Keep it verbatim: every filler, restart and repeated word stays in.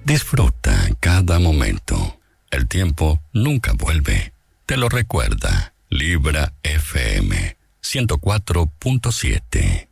Disfruta cada momento. El tiempo nunca vuelve. Te lo recuerda. Libra F M ciento cuatro punto siete.